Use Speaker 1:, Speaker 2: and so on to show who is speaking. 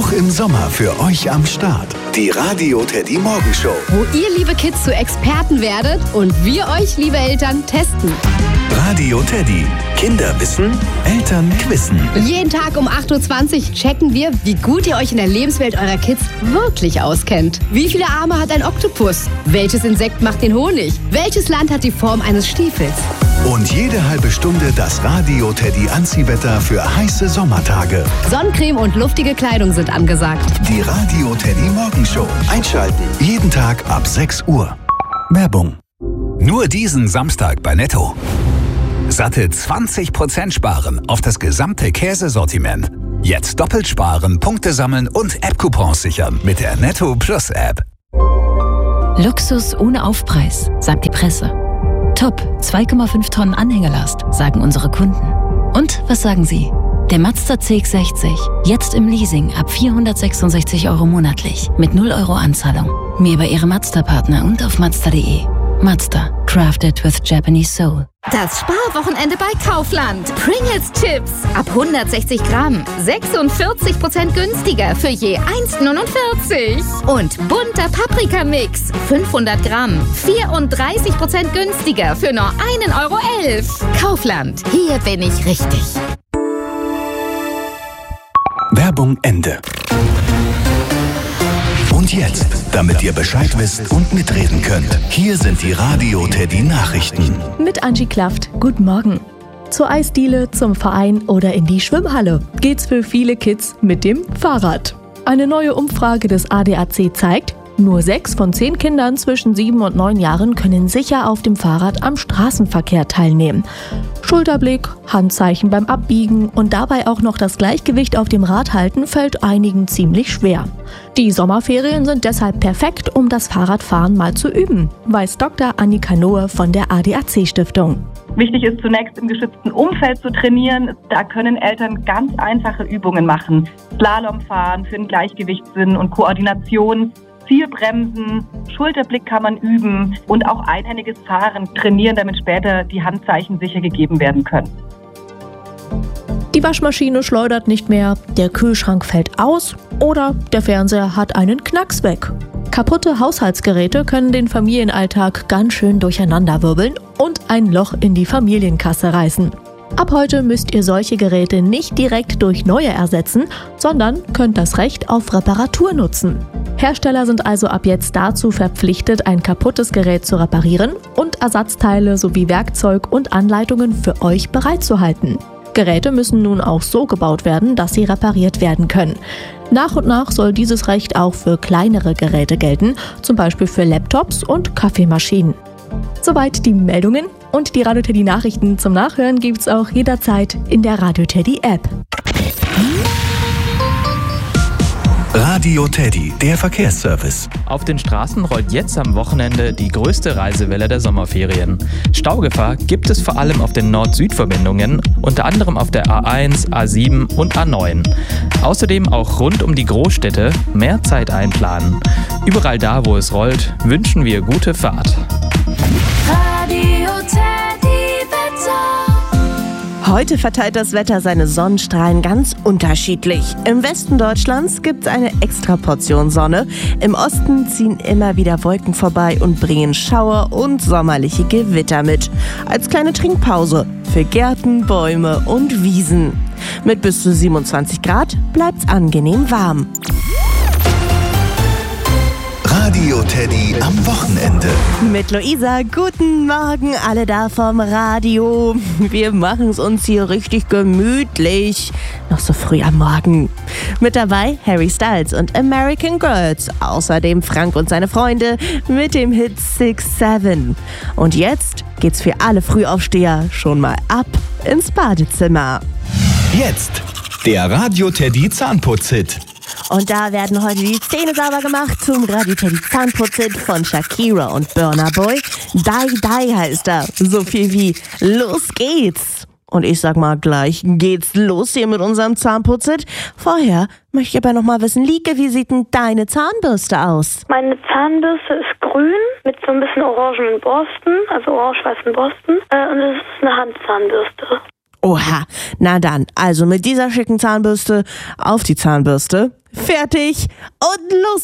Speaker 1: Auch im Sommer für euch am Start. Die Radio Teddy Morgenshow.
Speaker 2: Wo ihr, liebe Kids, zu Experten werdet und wir euch, liebe Eltern, testen.
Speaker 1: Radio Teddy. Kinder wissen, Eltern quissen.
Speaker 2: Jeden Tag um 8.20 Uhr checken wir, wie gut ihr euch in der Lebenswelt eurer Kids wirklich auskennt. Wie viele Arme hat ein Oktopus? Welches Insekt macht den Honig? Welches Land hat die Form eines Stiefels?
Speaker 1: Und jede halbe Stunde das Radio Teddy Anziehwetter für heiße Sommertage.
Speaker 2: Sonnencreme und luftige Kleidung sind angesagt.
Speaker 1: Die Radio Teddy Morgenshow. Einschalten. Jeden Tag ab 6 Uhr. Werbung.
Speaker 3: Nur diesen Samstag bei Netto. Satte 20% sparen auf das gesamte Käsesortiment. Jetzt doppelt sparen, Punkte sammeln und App-Coupons sichern mit der Netto Plus App.
Speaker 4: Luxus ohne Aufpreis, sagt die Presse. Top, 2,5 Tonnen Anhängelast, sagen unsere Kunden. Und was sagen Sie? Der Mazda CX-60, jetzt im Leasing ab 466 € monatlich, mit 0 € Anzahlung. Mehr bei Ihrem Mazda-Partner und auf Mazda.de. Mazda, crafted with Japanese soul.
Speaker 5: Das Sparwochenende bei Kaufland. Pringles Chips ab 160 Gramm. 46% günstiger für je 1,49. Und bunter Paprikamix. 500 Gramm. 34% günstiger für nur 1,11 €. Kaufland. Hier bin ich richtig.
Speaker 1: Werbung Ende. Und jetzt, damit ihr Bescheid wisst und mitreden könnt, hier sind die Radio Teddy Nachrichten.
Speaker 6: Mit Angie Klaft, guten Morgen. Zur Eisdiele, zum Verein oder in die Schwimmhalle geht's für viele Kids mit dem Fahrrad. Eine neue Umfrage des ADAC zeigt, nur 6 von 10 Kindern zwischen 7 und 9 Jahren können sicher auf dem Fahrrad am Straßenverkehr teilnehmen. Schulterblick, Handzeichen beim Abbiegen und dabei auch noch das Gleichgewicht auf dem Rad halten, fällt einigen ziemlich schwer. Die Sommerferien sind deshalb perfekt, um das Fahrradfahren mal zu üben, weiß Dr. Annika Nohe von der ADAC-Stiftung.
Speaker 7: Wichtig ist zunächst im geschützten Umfeld zu trainieren. Da können Eltern ganz einfache Übungen machen. Slalom fahren für den Gleichgewichtssinn und Koordination. Zielbremsen, Schulterblick kann man üben und auch einhändiges Fahren trainieren, damit später die Handzeichen sicher gegeben werden können.
Speaker 6: Die Waschmaschine schleudert nicht mehr, der Kühlschrank fällt aus oder der Fernseher hat einen Knacks weg. Kaputte Haushaltsgeräte können den Familienalltag ganz schön durcheinanderwirbeln und ein Loch in die Familienkasse reißen. Ab heute müsst ihr solche Geräte nicht direkt durch neue ersetzen, sondern könnt das Recht auf Reparatur nutzen. Hersteller sind also ab jetzt dazu verpflichtet, ein kaputtes Gerät zu reparieren und Ersatzteile sowie Werkzeug und Anleitungen für euch bereitzuhalten. Geräte müssen nun auch so gebaut werden, dass sie repariert werden können. Nach und nach soll dieses Recht auch für kleinere Geräte gelten, zum Beispiel für Laptops und Kaffeemaschinen. Soweit die Meldungen und die Radio Teddy Nachrichten zum Nachhören gibt's auch jederzeit in der Radio Teddy App.
Speaker 1: Radio Teddy, der Verkehrsservice.
Speaker 8: Auf den Straßen rollt jetzt am Wochenende die größte Reisewelle der Sommerferien. Staugefahr gibt es vor allem auf den Nord-Süd-Verbindungen, unter anderem auf der A1, A7 und A9. Außerdem auch rund um die Großstädte mehr Zeit einplanen. Überall da, wo es rollt, wünschen wir gute Fahrt.
Speaker 5: Radio Teddy Wetter.
Speaker 9: Heute verteilt das Wetter seine Sonnenstrahlen ganz unterschiedlich. Im Westen Deutschlands gibt es eine extra Portion Sonne. Im Osten ziehen immer wieder Wolken vorbei und bringen Schauer und sommerliche Gewitter mit. Als kleine Trinkpause für Gärten, Bäume und Wiesen. Mit bis zu 27 Grad bleibt's angenehm warm.
Speaker 1: Radio Teddy am Wochenende.
Speaker 9: Mit Luisa, guten Morgen, alle da vom Radio. Wir machen es uns hier richtig gemütlich. Noch so früh am Morgen. Mit dabei Harry Styles und American Girls. Außerdem Frank und seine Freunde mit dem Hit 6-7. Und jetzt geht's für alle Frühaufsteher schon mal ab ins Badezimmer.
Speaker 1: Jetzt der Radio Teddy Zahnputz-Hit.
Speaker 9: Und da werden heute die Zähne sauber gemacht zum Radio Teddy Zahnputz-Hit von Shakira und Burna Boy. Die Die heißt er. So viel wie los geht's. Und ich sag mal, gleich geht's los hier mit unserem Zahnputz-Hit. Vorher möchte ich aber noch mal wissen, Lieke, wie sieht denn deine Zahnbürste aus?
Speaker 10: Meine Zahnbürste ist grün mit so ein bisschen orangenen Borsten, also orange-weißen Borsten. Und es ist eine Handzahnbürste.
Speaker 9: Oha, na dann, also mit dieser schicken Zahnbürste auf die Zahnbürste. fertig und los